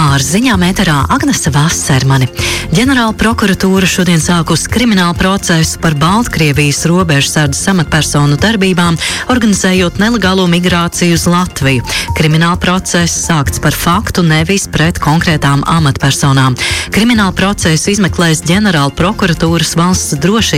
Ar ziņām ēterā Agnese Vassermani. Ģenerāla prokuratūra šodien sākus kriminālu procesu par Baltkrievijas robežsardzes amatpersonu darbībām, organizējot nelegālo migrāciju uz Latviju. Krimināla process sākts par faktu, nevis pret konkrētām amatpersonām. Krimināla procesu izmeklēs Ģenerāla prokuratūras valsts drošības